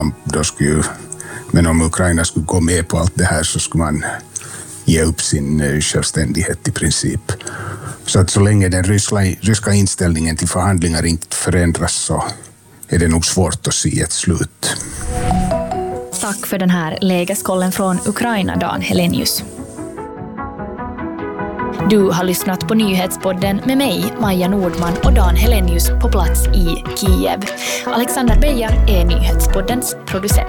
Men om Ukraina skulle gå med på allt det här så skulle man ge upp sin självständighet i princip. Så att så länge den ryska inställningen till förhandlingar inte förändras så är det nog svårt att se ett slut. Tack för den här lägeskollen från Ukraina, Dan Helenius. Du har lyssnat på Nyhetspodden med mig, Maja Nordman och Dan Helenius på plats i Kiev. Alexander Bejar är Nyhetspoddens producent.